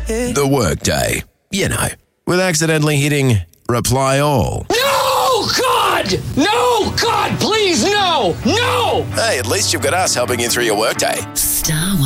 The Workday. You know, with accidentally hitting reply all. No, God! No, God, please, no! No! Hey, at least you've got us helping you through your workday. Star